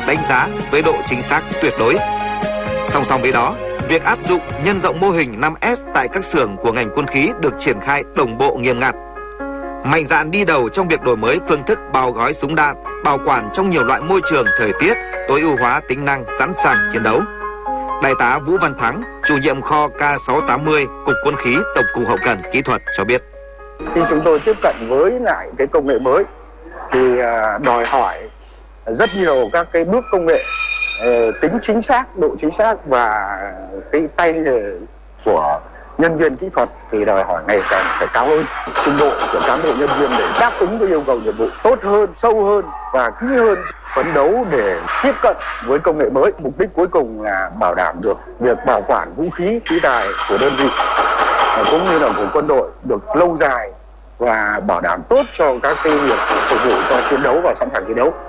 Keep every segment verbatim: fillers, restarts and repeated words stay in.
đánh giá với độ chính xác tuyệt đối. Song song với đó, việc áp dụng nhân rộng mô hình năm S tại các xưởng của ngành quân khí được triển khai đồng bộ nghiêm ngặt. Mạnh dạn đi đầu trong việc đổi mới phương thức bao gói súng đạn, bảo quản trong nhiều loại môi trường thời tiết, tối ưu hóa tính năng sẵn sàng chiến đấu. Đại tá Vũ Văn Thắng, chủ nhiệm kho K sáu tám mươi, Cục Quân khí, Tổng cục Hậu cần Kỹ thuật cho biết. Khi chúng tôi tiếp cận với lại cái công nghệ mới thì đòi hỏi rất nhiều các cái bước công nghệ, tính chính xác, độ chính xác và cái tay nghề của nhân viên kỹ thuật thì đòi hỏi ngày càng phải cao hơn. Trình độ của cán bộ nhân viên để đáp ứng với yêu cầu nhiệm vụ tốt hơn, sâu hơn và kỹ hơn, phấn đấu để tiếp cận với công nghệ mới. Mục đích cuối cùng là bảo đảm được việc bảo quản vũ khí, khí tài của đơn vị cũng như là của quân đội được lâu dài và bảo đảm tốt cho các cái việc phục vụ cho chiến đấu và sẵn sàng chiến đấu.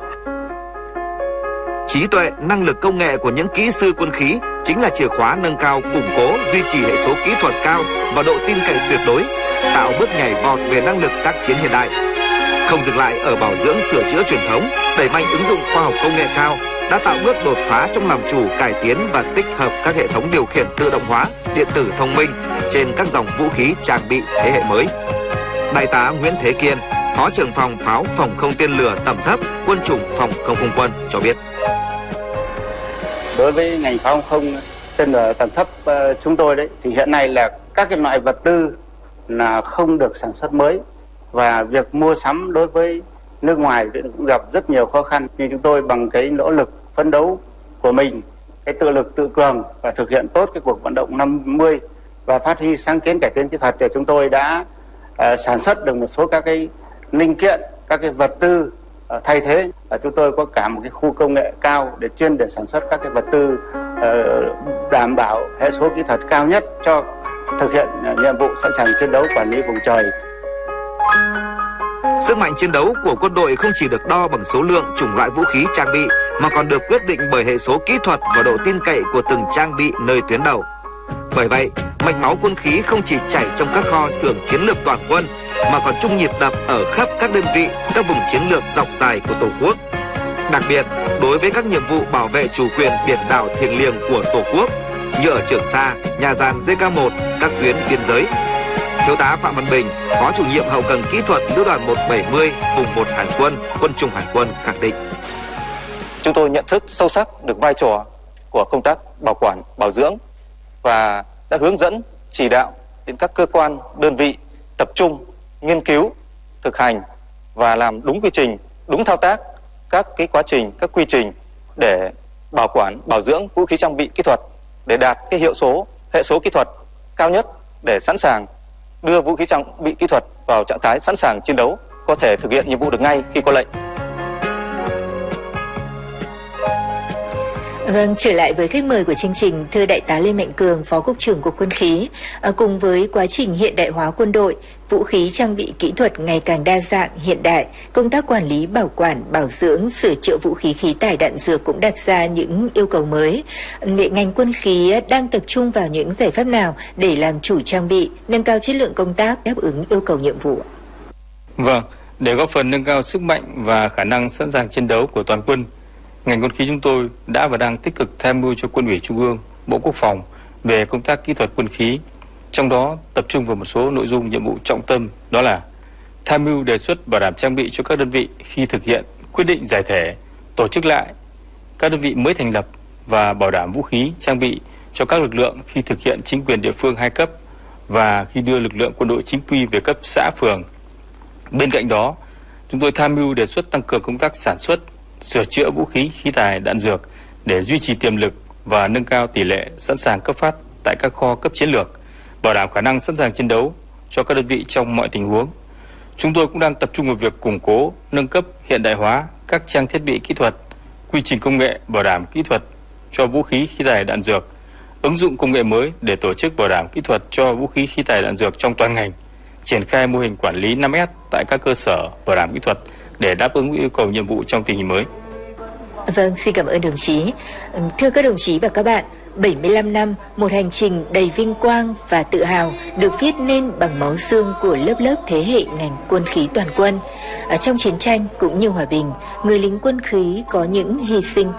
Trí tuệ, năng lực công nghệ của những kỹ sư quân khí chính là chìa khóa nâng cao, củng cố, duy trì hệ số kỹ thuật cao và độ tin cậy tuyệt đối, tạo bước nhảy vọt về năng lực tác chiến hiện đại. Không dừng lại ở bảo dưỡng sửa chữa truyền thống, đẩy mạnh ứng dụng khoa học công nghệ cao đã tạo bước đột phá trong làm chủ, cải tiến và tích hợp các hệ thống điều khiển tự động hóa, điện tử thông minh trên các dòng vũ khí trang bị thế hệ mới. Đại tá Nguyễn Thế Kiên, Phó trưởng phòng pháo phòng không tên lửa tầm thấp, Quân chủng Phòng không không quân cho biết. Đối với ngành pháo không tên lửa tầm thấp uh, chúng tôi đấy thì hiện nay là các cái loại vật tư là không được sản xuất mới và việc mua sắm đối với nước ngoài cũng gặp rất nhiều khó khăn. Nhưng chúng tôi bằng cái nỗ lực phấn đấu của mình, cái tự lực tự cường và thực hiện tốt cái cuộc vận động năm mươi và phát huy sáng kiến cải tiến kỹ thuật để chúng tôi đã uh, sản xuất được một số các cái linh kiện, các cái vật tư uh, thay thế. Và chúng tôi có cả một cái khu công nghệ cao để chuyên để sản xuất các cái vật tư uh, đảm bảo hệ số kỹ thuật cao nhất cho thực hiện uh, nhiệm vụ sẵn sàng chiến đấu quản lý vùng trời. Sức mạnh chiến đấu của quân đội không chỉ được đo bằng số lượng, chủng loại vũ khí trang bị mà còn được quyết định bởi hệ số kỹ thuật và độ tin cậy của từng trang bị nơi tuyến đầu. Bởi vậy, mạch máu quân khí không chỉ chảy trong các kho xưởng chiến lược toàn quân mà còn chung nhịp đập ở khắp các đơn vị, các vùng chiến lược dọc dài của Tổ quốc. Đặc biệt, đối với các nhiệm vụ bảo vệ chủ quyền biển đảo thiêng liêng của Tổ quốc như ở Trường Sa, nhà giàn D K một, các tuyến biên giới. Thiếu tá Phạm Văn Bình, Phó chủ nhiệm hậu cần kỹ thuật Lữ đoàn một bảy mươi, vùng một Hải quân, Quân chủng Hải quân khẳng định. Chúng tôi nhận thức sâu sắc được vai trò của công tác bảo quản, bảo dưỡng và đã hướng dẫn, chỉ đạo đến các cơ quan, đơn vị tập trung, nghiên cứu, thực hành và làm đúng quy trình, đúng thao tác các cái quá trình, các quy trình để bảo quản, bảo dưỡng vũ khí trang bị kỹ thuật để đạt cái hiệu số, hệ số kỹ thuật cao nhất để sẵn sàng đưa vũ khí trang bị kỹ thuật vào trạng thái sẵn sàng chiến đấu, có thể thực hiện nhiệm vụ được ngay khi có lệnh. Vâng, trở lại với khách mời của chương trình, thưa Đại tá Lê Mạnh Cường, Phó Cục trưởng Cục Quân khí. À, cùng với quá trình hiện đại hóa quân đội, vũ khí trang bị kỹ thuật ngày càng đa dạng, hiện đại, công tác quản lý, bảo quản, bảo dưỡng, sửa chữa vũ khí, khí tài, đạn dược cũng đặt ra những yêu cầu mới. Vậy ngành quân khí đang tập trung vào những giải pháp nào để làm chủ trang bị, nâng cao chất lượng công tác, đáp ứng yêu cầu nhiệm vụ? Vâng, để góp phần nâng cao sức mạnh và khả năng sẵn sàng chiến đấu của toàn quân, ngành quân khí chúng tôi đã và đang tích cực tham mưu cho Quân ủy Trung ương, Bộ Quốc phòng về công tác kỹ thuật quân khí, trong đó tập trung vào một số nội dung nhiệm vụ trọng tâm, đó là tham mưu đề xuất bảo đảm trang bị cho các đơn vị khi thực hiện quyết định giải thể, tổ chức lại các đơn vị mới thành lập và bảo đảm vũ khí trang bị cho các lực lượng khi thực hiện chính quyền địa phương hai cấp và khi đưa lực lượng quân đội chính quy về cấp xã phường. Bên cạnh đó, chúng tôi tham mưu đề xuất tăng cường công tác sản xuất, sửa chữa vũ khí, khí tài, đạn dược để duy trì tiềm lực và nâng cao tỷ lệ sẵn sàng cấp phát tại các kho cấp chiến lược, bảo đảm khả năng sẵn sàng chiến đấu cho các đơn vị trong mọi tình huống. Chúng tôi cũng đang tập trung vào việc củng cố, nâng cấp, hiện đại hóa các trang thiết bị kỹ thuật, quy trình công nghệ bảo đảm kỹ thuật cho vũ khí, khí tài, đạn dược, ứng dụng công nghệ mới để tổ chức bảo đảm kỹ thuật cho vũ khí, khí tài, đạn dược trong toàn ngành, triển khai mô hình quản lý năm S tại các cơ sở bảo đảm kỹ thuật để đáp ứng yêu cầu nhiệm vụ trong tình hình mới. Vâng, xin cảm ơn đồng chí. Thưa các đồng chí và các bạn, bảy mươi lăm năm, một hành trình đầy vinh quang và tự hào được viết nên bằng máu xương của lớp lớp thế hệ ngành quân khí toàn quân. Ở trong chiến tranh cũng như hòa bình, người lính quân khí có những hy sinh